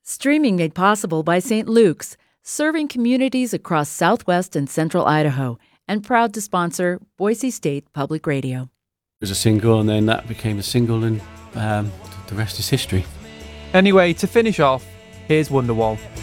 Streaming made possible by St. Luke's, serving communities across southwest and central Idaho, and proud to sponsor Boise State Public Radio. It was a single, and then that became a single, and the rest is history. Anyway, to finish off, here's Wonderwall.